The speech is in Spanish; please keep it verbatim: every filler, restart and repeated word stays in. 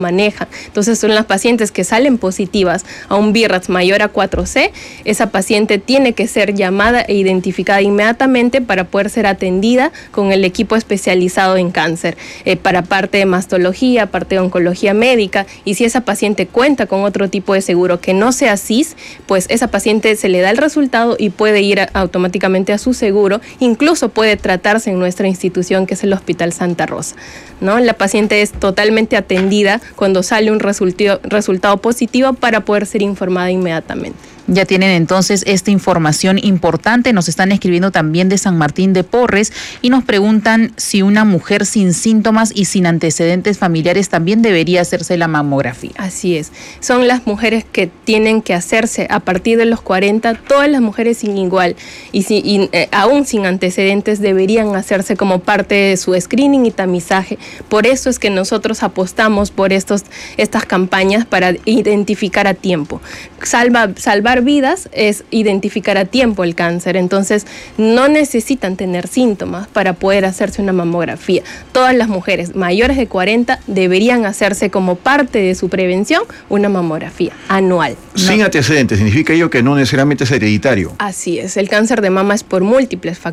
maneja. Entonces son las pacientes que salen positivas a un B I R A T S mayor a cuatro C, esa paciente tiene que ser llamada e identificada inmediatamente para poder ser atendida con el equipo especializado en cáncer, eh, para parte de mastología, parte de oncología médica, y si esa paciente cuenta con otro tipo de seguro que no sea C I S, pues esa paciente se le da el resultado y puede ir a, automáticamente a su seguro, incluso puede tratarse en nuestra institución que es el Hospital Santa Rosa, ¿no? La paciente es totalmente atendida cuando sale un resultado, resultado positivo para poder ser informada inmediatamente. Ya tienen entonces esta información importante. Nos están escribiendo también de San Martín de Porres y nos preguntan si una mujer sin síntomas y sin antecedentes familiares también debería hacerse la mamografía. Así es. Son las mujeres que tienen que hacerse a partir de los cuarenta, todas las mujeres sin igual y, si, y eh, aún sin antecedentes deberían hacerse como parte de su screening y tamizaje. Por eso es que nosotros apostamos por estos, estas campañas para identificar a tiempo. Salva, salvar vidas es identificar a tiempo el cáncer, entonces no necesitan tener síntomas para poder hacerse una mamografía. Todas las mujeres mayores de cuarenta deberían hacerse como parte de su prevención una mamografía anual. Sin ¿no? antecedentes, significa ello que no necesariamente es hereditario. Así es, el cáncer de mama es por múltiples factores.